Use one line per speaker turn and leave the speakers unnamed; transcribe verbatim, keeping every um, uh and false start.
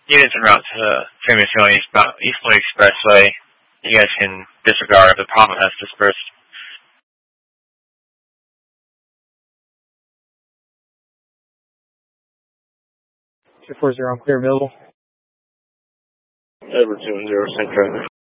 Units en route to Freeman Field eastbound, Eastwood Expressway. You guys can disregard if the problem has dispersed.
two four zero, I'm clear available.
Edward two one zero, same traffic.